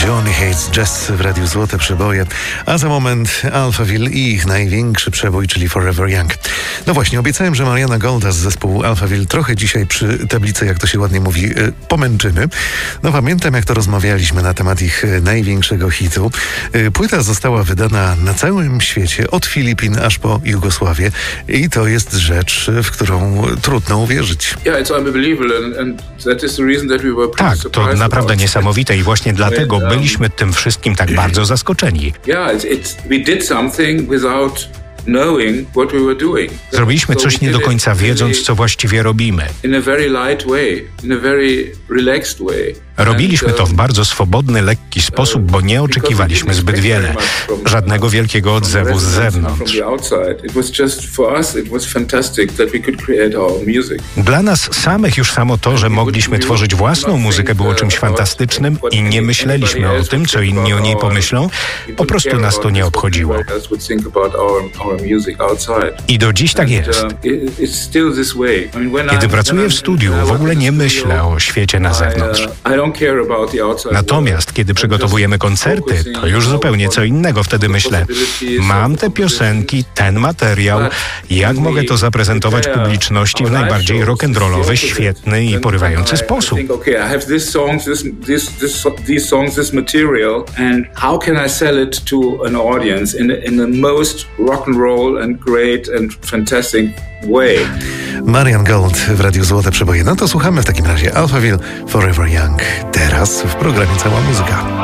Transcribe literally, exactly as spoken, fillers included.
Johnny Hates Jazz w Radiu Złote Przeboje, a za moment Alphaville i ich największy przebój, czyli Forever Young. No właśnie, obiecałem, że Mariana Golda z zespołu Alphaville trochę dzisiaj przy tablicy, jak to się ładnie mówi, y, pomęczymy. No pamiętam, jak to rozmawialiśmy na temat ich y, największego hitu. Y, płyta została wydana na całym świecie, od Filipin aż po Jugosławię i to jest rzecz, w którą trudno uwierzyć. Tak, to naprawdę niesamowite i właśnie dlatego byliśmy tym wszystkim tak bardzo zaskoczeni. Zrobiliśmy coś nie do końca wiedząc, co właściwie robimy. Robiliśmy to w bardzo swobodny, lekki sposób, bo nie oczekiwaliśmy zbyt wiele. Żadnego wielkiego odzewu z zewnątrz. Dla nas samych już samo to, że mogliśmy tworzyć własną muzykę, było czymś fantastycznym i nie myśleliśmy o tym, co inni o niej pomyślą. Po prostu nas to nie obchodziło. I do dziś tak jest. Kiedy pracuję w studiu, w ogóle nie myślę o świecie na zewnątrz. Natomiast kiedy przygotowujemy koncerty, to już zupełnie co innego. Wtedy myślę, mam te piosenki, ten materiał, jak mogę to zaprezentować publiczności w najbardziej rock'n'rollowy, świetny i porywający sposób. Marian Gold w Radiu Złote Przeboje. No to słuchamy w takim razie Alphaville Forever Young. Teraz w programie Cała Muzyka.